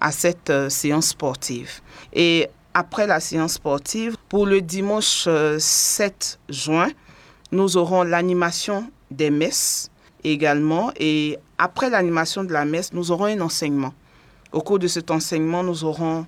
à cette séance sportive. Et après la séance sportive, pour le dimanche 7 juin, nous aurons l'animation des messes également. Et après l'animation de la messe, nous aurons un enseignement. Au cours de cet enseignement, nous aurons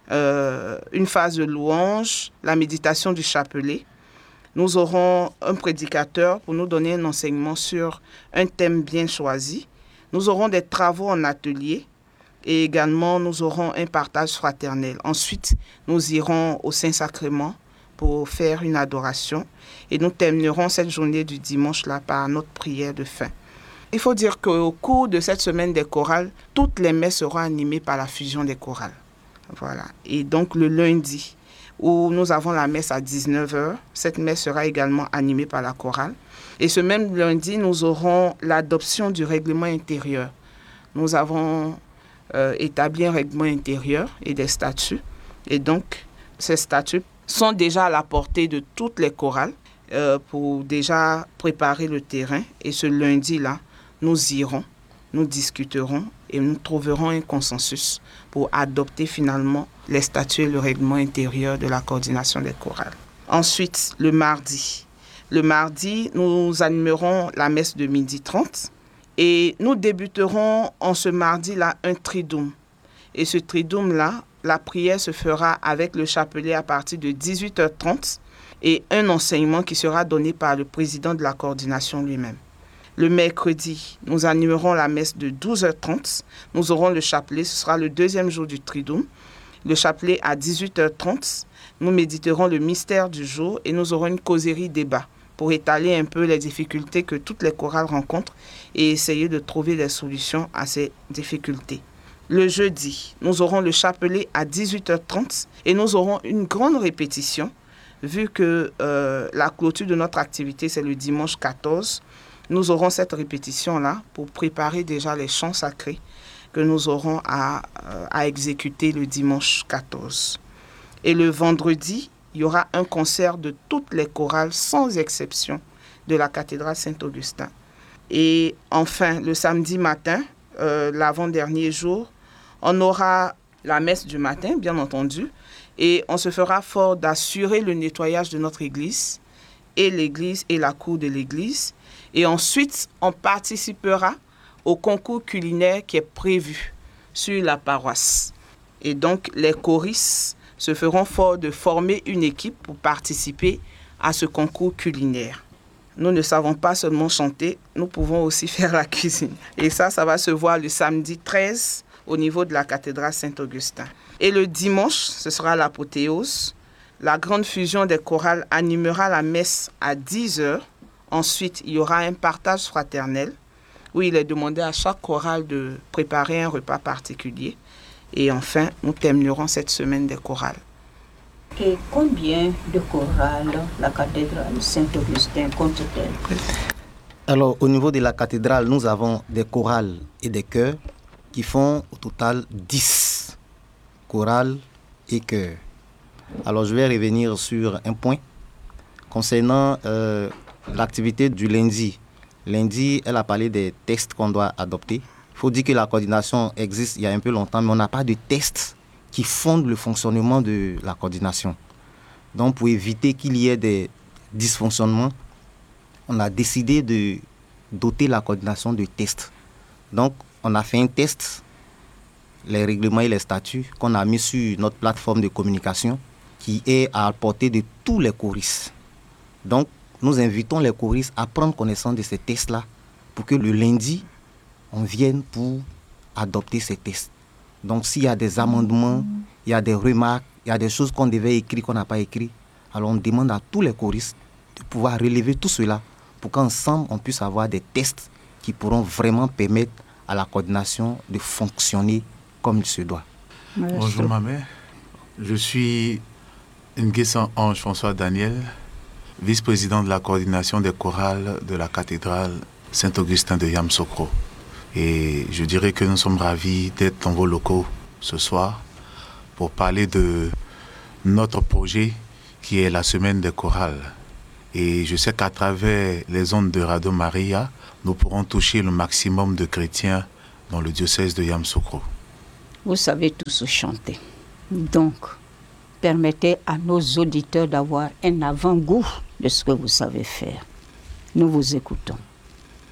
une phase de louange, la méditation du chapelet. Nous aurons un prédicateur pour nous donner un enseignement sur un thème bien choisi. Nous aurons des travaux en atelier et également nous aurons un partage fraternel. Ensuite, nous irons au Saint-Sacrement pour faire une adoration et nous terminerons cette journée du dimanche-là par notre prière de fin. Il faut dire qu'au cours de cette semaine des chorales, toutes les messes seront animées par la fusion des chorales. Voilà. Et donc le lundi, où nous avons la messe à 19h, cette messe sera également animée par la chorale. Et ce même lundi, nous aurons l'adoption du règlement intérieur. Nous avons établi un règlement intérieur et des statuts. Et donc, ces statuts sont déjà à la portée de toutes les chorales pour déjà préparer le terrain. Et ce lundi-là, nous irons, nous discuterons et nous trouverons un consensus pour adopter finalement les statuts et le règlement intérieur de la coordination des chorales. Ensuite, le mardi. Le mardi, nous animerons la messe de 12h30 et nous débuterons en ce mardi-là un triduum. Et ce triduum-là, la prière se fera avec le chapelet à partir de 18h30 et un enseignement qui sera donné par le président de la coordination lui-même. Le mercredi, nous animerons la messe de 12h30. Nous aurons le chapelet, ce sera le deuxième jour du triduum. Le chapelet à 18h30. Nous méditerons le mystère du jour et nous aurons une causerie débat pour étaler un peu les difficultés que toutes les chorales rencontrent et essayer de trouver des solutions à ces difficultés. Le jeudi, nous aurons le chapelet à 18h30 et nous aurons une grande répétition vu que la clôture de notre activité, c'est le dimanche 14. Nous aurons cette répétition-là pour préparer déjà les chants sacrés que nous aurons à exécuter le dimanche 14. Et le vendredi, il y aura un concert de toutes les chorales, sans exception, de la cathédrale Saint-Augustin. Et enfin, le samedi matin, l'avant-dernier jour, on aura la messe du matin, bien entendu, et on se fera fort d'assurer le nettoyage de notre église, et l'église et la cour de l'église. Et ensuite, on participera au concours culinaire qui est prévu sur la paroisse. Et donc, les choristes se feront fort de former une équipe pour participer à ce concours culinaire. Nous ne savons pas seulement chanter, nous pouvons aussi faire la cuisine. Et ça va se voir le samedi 13 au niveau de la cathédrale Saint-Augustin. Et le dimanche, ce sera l'apothéose. La grande fusion des chorales animera la messe à 10h. Ensuite, il y aura un partage fraternel où il est demandé à chaque chorale de préparer un repas particulier. Et enfin, nous terminerons cette semaine des chorales. Et combien de chorales la cathédrale Saint-Augustin compte-t-elle? Alors, au niveau de la cathédrale, nous avons des chorales et des chœurs qui font au total 10 chorales et chœurs. Alors, je vais revenir sur un point concernant l'activité du lundi. Lundi, elle a parlé des textes qu'on doit adopter. Il faut dire que la coordination existe il y a un peu longtemps, mais on n'a pas de textes qui fondent le fonctionnement de la coordination. Donc, pour éviter qu'il y ait des dysfonctionnements, on a décidé de doter la coordination de tests. Donc, on a fait un test, les règlements et les statuts qu'on a mis sur notre plateforme de communication qui est à la portée de tous les choristes. Donc, nous invitons les choristes à prendre connaissance de ces tests-là pour que le lundi, on vienne pour adopter ces tests. Donc, s'il y a des amendements, il y a des remarques, il y a des choses qu'on devait écrire, qu'on n'a pas écrit, alors on demande à tous les choristes de pouvoir relever tout cela pour qu'ensemble, on puisse avoir des tests qui pourront vraiment permettre à la coordination de fonctionner comme il se doit. Bonjour ma mère, je suis Nguessan Ange François Daniel, vice-président de la coordination des chorales de la cathédrale Saint-Augustin de Yamoussoukro. Et je dirais que nous sommes ravis d'être dans vos locaux ce soir pour parler de notre projet qui est la semaine des chorales. Et je sais qu'à travers les ondes de Radio Maria, nous pourrons toucher le maximum de chrétiens dans le diocèse de Yamoussoukro. Vous savez tous chanter. Donc, permettez à nos auditeurs d'avoir un avant-goût de ce que vous savez faire. Nous vous écoutons.